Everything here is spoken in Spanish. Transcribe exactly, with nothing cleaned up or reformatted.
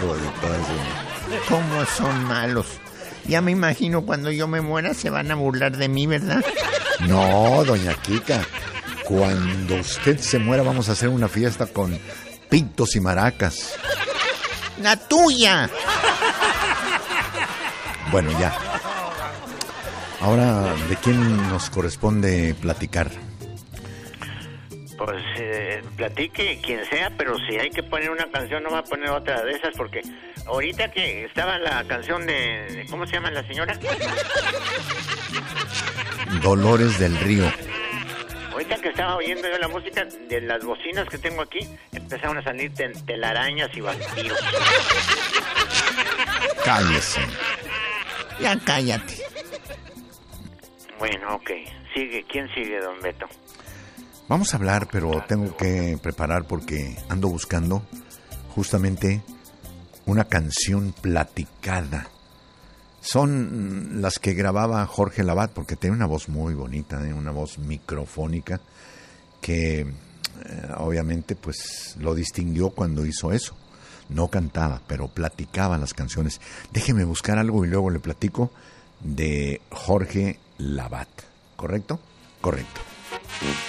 hijo de todas esas. ¿Cómo son malos? Ya me imagino cuando yo me muera se van a burlar de mí, ¿verdad? No, doña Kika. Cuando usted se muera vamos a hacer una fiesta con pitos y maracas. ¡La tuya! Bueno, ya. Ahora, ¿de quién nos corresponde platicar? Pues eh, platique quien sea, pero si hay que poner una canción no va a poner otra de esas, porque ahorita que estaba la canción de... ¿Cómo se llama la señora? Dolores del Río. Ahorita que estaba oyendo yo la música de las bocinas que tengo aquí, empezaron a salir tel- telarañas y vampiros. Cállese. Ya cállate. Bueno, ok. Sigue. ¿Quién sigue, don Beto? Vamos a hablar, pero tengo que preparar porque ando buscando justamente una canción platicada. Son las que grababa Jorge Lavat, porque tiene una voz muy bonita, ¿eh? Una voz microfónica que eh, obviamente pues lo distinguió cuando hizo eso. No cantaba, pero platicaba las canciones. Déjeme buscar algo y luego le platico de Jorge Lavat. ¿Correcto? Correcto.